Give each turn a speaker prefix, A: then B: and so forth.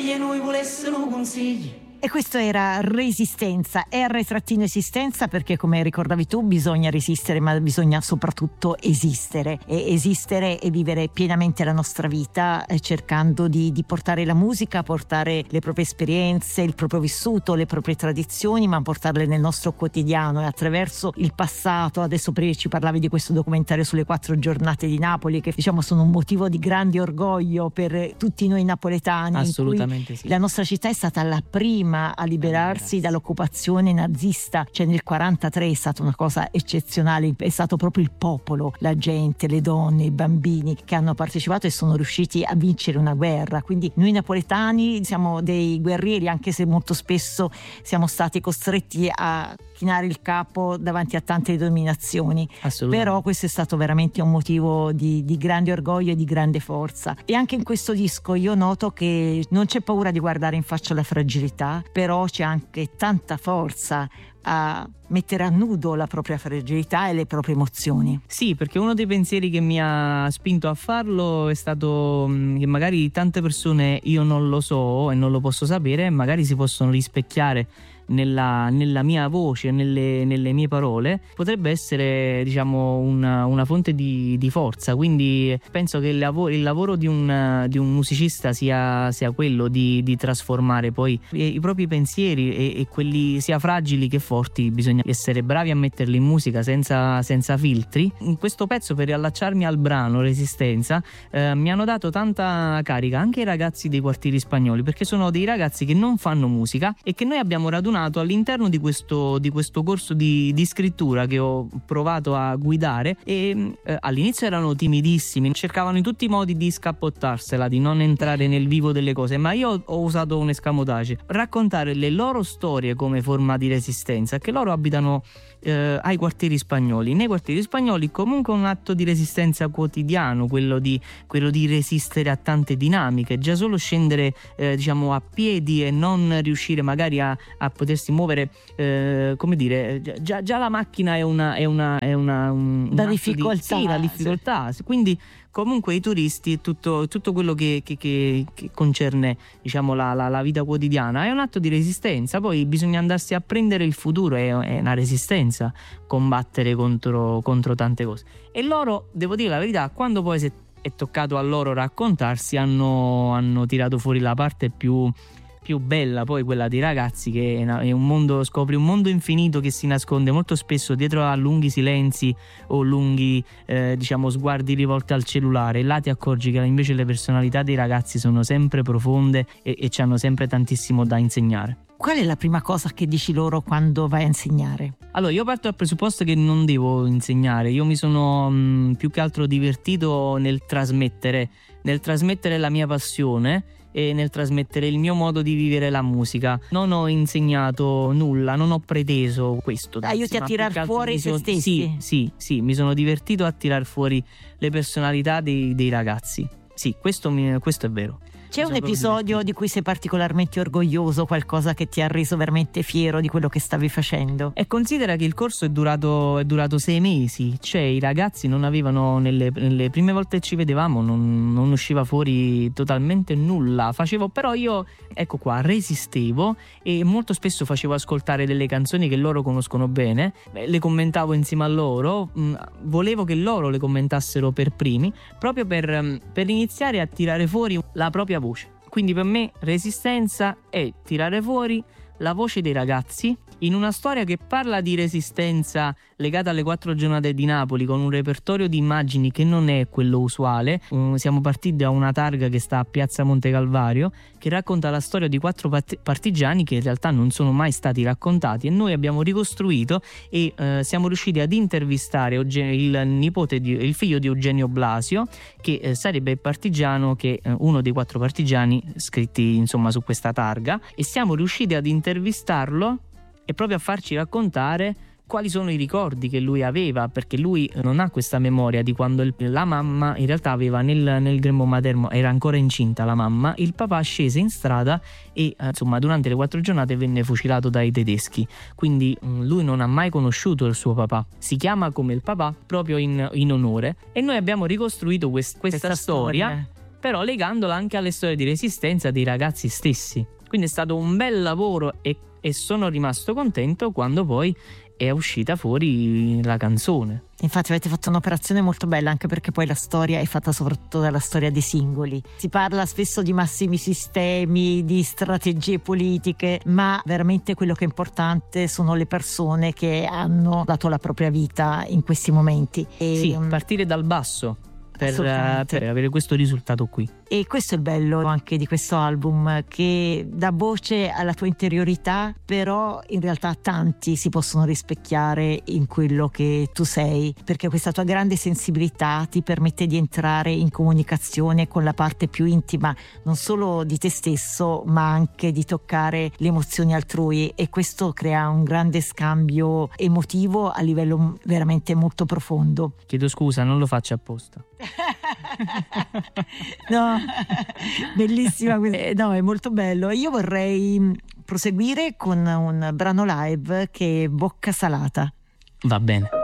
A: E noi volessero consigli.
B: E questo era Resistenza, R-esistenza, perché come ricordavi tu bisogna resistere, ma bisogna soprattutto esistere e vivere pienamente la nostra vita, cercando di portare la musica, portare le proprie esperienze, il proprio vissuto, le proprie tradizioni, ma portarle nel nostro quotidiano e attraverso il passato. Adesso prima ci parlavi di questo documentario sulle 4 giornate di Napoli, che diciamo sono un motivo di grande orgoglio per tutti noi napoletani.
C: Assolutamente sì.
B: La nostra città è stata la prima a liberarsi dall'occupazione nazista, cioè nel 43 è stata una cosa eccezionale, è stato proprio il popolo, la gente, le donne, i bambini che hanno partecipato e sono riusciti a vincere una guerra. Quindi noi napoletani siamo dei guerrieri, anche se molto spesso siamo stati costretti a chinare il capo davanti a tante dominazioni, però questo è stato veramente un motivo di grande orgoglio e di grande forza. E anche in questo disco io noto che non c'è paura di guardare in faccia la fragilità, però c'è anche tanta forza a mettere a nudo la propria fragilità e le proprie emozioni.
C: Sì, perché uno dei pensieri che mi ha spinto a farlo è stato che magari tante persone, io non lo so e non lo posso sapere, magari si possono rispecchiare nella mia voce, nelle mie parole. Potrebbe essere, diciamo, una fonte di forza. Quindi penso che il lavoro di un musicista sia quello di trasformare poi i propri pensieri e quelli sia fragili che forti. Bisogna essere bravi a metterli in musica senza filtri. In questo pezzo, per riallacciarmi al brano Resistenza, mi hanno dato tanta carica anche i ragazzi dei quartieri spagnoli, perché sono dei ragazzi che non fanno musica e che noi abbiamo radunato all'interno di questo corso di scrittura che ho provato a guidare. E all'inizio erano timidissimi, cercavano in tutti i modi di scappottarsela, di non entrare nel vivo delle cose, ma io ho usato un escamotage: raccontare le loro storie come forma di resistenza, che loro abitano ai quartieri spagnoli. Nei quartieri spagnoli comunque un atto di resistenza quotidiano, quello di resistere a tante dinamiche. Già solo scendere diciamo a piedi e non riuscire magari a potersi muovere, come dire, già la macchina è una
B: la difficoltà.
C: Sì, la difficoltà. Quindi comunque i turisti e tutto quello che concerne, diciamo, la vita quotidiana è un atto di resistenza. Poi bisogna andarsi a prendere il futuro, è una resistenza combattere contro tante cose. E loro, devo dire la verità, quando poi è toccato a loro raccontarsi, hanno tirato fuori la parte più bella, poi quella dei ragazzi, che è un mondo, scopri un mondo infinito che si nasconde molto spesso dietro a lunghi silenzi o lunghi diciamo sguardi rivolti al cellulare, e là ti accorgi che invece le personalità dei ragazzi sono sempre profonde e ci hanno sempre tantissimo da insegnare.
B: Qual è la prima cosa che dici loro quando vai a insegnare?
C: Allora, io parto dal presupposto che non devo insegnare. Io mi sono più che altro divertito nel trasmettere la mia passione e nel trasmettere il mio modo di vivere la musica. Non ho insegnato nulla, non ho preteso questo.
B: Aiuti a tirar fuori se stessi.
C: Sì, mi sono divertito a tirar fuori le personalità dei ragazzi. Sì, questo è vero.
B: C'è un episodio di cui sei particolarmente orgoglioso, qualcosa che ti ha reso veramente fiero di quello che stavi facendo?
C: E considera che il corso è durato 6 mesi, cioè i ragazzi non avevano, nelle prime volte che ci vedevamo non usciva fuori totalmente nulla. Però io, ecco qua, resistevo e molto spesso facevo ascoltare delle canzoni che loro conoscono bene, le commentavo insieme a loro, volevo che loro le commentassero per primi, proprio per iniziare a tirare fuori la propria voce. Quindi per me resistenza è tirare fuori la voce dei ragazzi in una storia che parla di resistenza legata alle 4 giornate di Napoli, con un repertorio di immagini che non è quello usuale. Siamo partiti da una targa che sta a Piazza Monte Calvario, che racconta la storia di 4 partigiani che in realtà non sono mai stati raccontati, e noi abbiamo ricostruito e siamo riusciti ad intervistare il figlio di Eugenio Blasio, che sarebbe il partigiano, che uno dei 4 partigiani scritti insomma su questa targa, e siamo riusciti ad intervistarlo e proprio a farci raccontare quali sono i ricordi che lui aveva, perché lui non ha questa memoria di quando la mamma in realtà aveva nel grembo materno, era ancora incinta la mamma, il papà scese in strada e insomma durante le 4 giornate venne fucilato dai tedeschi, quindi lui non ha mai conosciuto il suo papà, si chiama come il papà proprio in onore, e noi abbiamo ricostruito questa storia però legandola anche alle storie di resistenza dei ragazzi stessi. Quindi è stato un bel lavoro e sono rimasto contento quando poi è uscita fuori la canzone.
B: Infatti avete fatto un'operazione molto bella, anche perché poi la storia è fatta soprattutto dalla storia dei singoli. Si parla spesso di massimi sistemi, di strategie politiche, ma veramente quello che è importante sono le persone che hanno dato la propria vita in questi momenti.
C: Sì, partire dal basso per avere questo risultato qui.
B: E questo è il bello anche di questo album, che dà voce alla tua interiorità, però in realtà tanti si possono rispecchiare in quello che tu sei, perché questa tua grande sensibilità ti permette di entrare in comunicazione con la parte più intima, non solo di te stesso, ma anche di toccare le emozioni altrui, e questo crea un grande scambio emotivo a livello veramente molto profondo.
C: Chiedo scusa, non lo faccio apposta.
B: No, bellissima, no, è molto bello. Io vorrei proseguire con un brano live che è Bocca Salata.
C: Va bene.